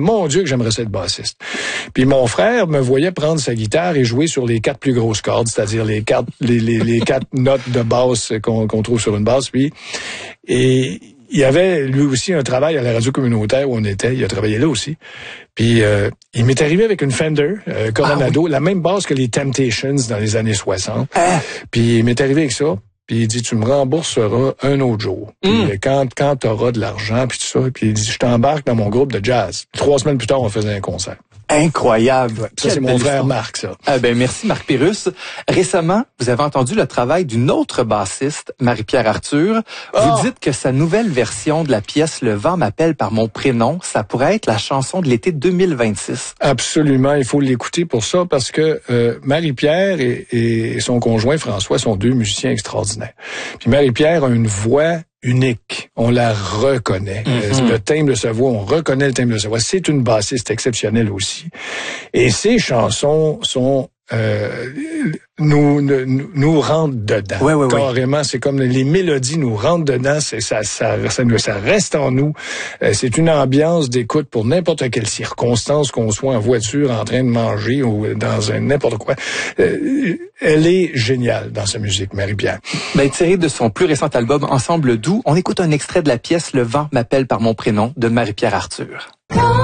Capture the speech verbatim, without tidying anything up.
mon Dieu que j'aimerais ça être bassiste. Puis mon frère me voyait prendre sa guitare et jouer sur les quatre plus grosses cordes, c'est-à-dire les quatre, les, les, les quatre notes de basse qu'on, qu'on trouve sur une basse, puis, et il y avait lui aussi un travail à la radio communautaire où on était, il a travaillé là aussi. Puis euh, il m'est arrivé avec une Fender euh, Coronado, ah, oui. la même basse que les Temptations dans les années soixante. Ah. Puis il m'est arrivé avec ça. Puis il dit, tu me rembourseras un autre jour. Puis mm. quand, quand tu auras de l'argent, puis tout ça. Puis il dit, je t'embarque dans mon groupe de jazz. Trois semaines plus tard, on faisait un concert. Incroyable. Ouais, ça, c'est mon frère Marc, ça. Ah ben, merci, Marc Pérusse. Récemment, vous avez entendu le travail d'une autre bassiste, Marie-Pierre Arthur. Vous oh. dites que sa nouvelle version de la pièce « Le vent m'appelle par mon prénom », ça pourrait être la chanson de l'été deux mille vingt-six. Absolument. Il faut l'écouter pour ça parce que euh, Marie-Pierre et, et son conjoint François sont deux musiciens extraordinaires. Puis Marie-Pierre a une voix unique. On la reconnaît. Mm-hmm. Le timbre de sa voix, on reconnaît le timbre de sa voix. C'est une bassiste exceptionnelle aussi. Et ses chansons sont euh, nous, nous nous rentrent dedans. Ouais, ouais, Carrément, ouais. c'est comme les mélodies nous rentrent dedans. C'est ça, ça, ça, ça reste en nous. Euh, c'est une ambiance d'écoute pour n'importe quelle circonstance, qu'on soit en voiture, en train de manger ou dans un n'importe quoi. Euh, elle est géniale dans sa musique, Marie-Pierre. Ben, tiré de son plus récent album Ensemble doux, on écoute un extrait de la pièce « Le vent m'appelle par mon prénom » de Marie-Pierre Arthur.